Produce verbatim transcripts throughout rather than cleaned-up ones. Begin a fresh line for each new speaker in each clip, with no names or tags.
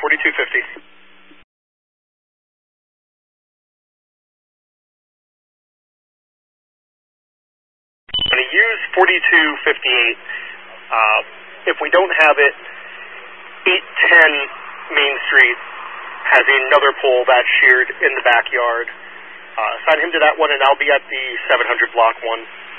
forty-two fifty. I'm going to use forty-two fifty-eight. Uh, if we don't have it, eight ten Main Street has another pole that's sheared in the backyard. Uh, assign him to that one, and I'll be at the seven hundred block one.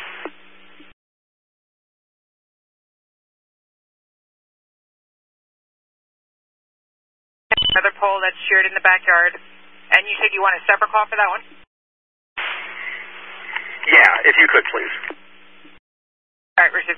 Another pole that's sheared in the backyard. And you said you want a separate call for that one?
Yeah, if you could, please.
All right, received.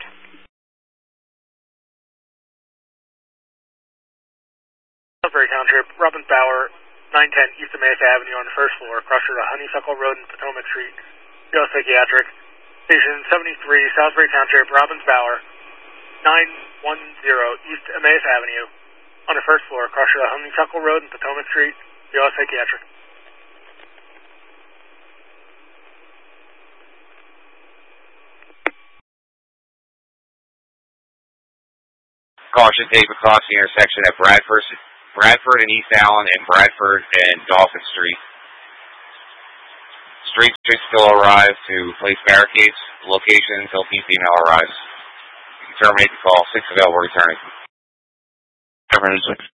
Salisbury Township, Robbins Bower, nine ten East Emmaus Avenue on the first floor, across to Honeysuckle Road and Potomac Street, Yale Psychiatric. Station seventy-three, Salisbury Township, Robbins Bower, nine one zero East Emmaus Avenue, on the first floor, across to Honeysuckle Road and Potomac Street, Yale Psychiatric.
Caution tape across the intersection at Bradford, Bradford and East Allen and Bradford and Dolphin Street. Street should still arrive to place barricades. Location until P C M L arrives. Terminate the call. Six available returning.
Terminate six.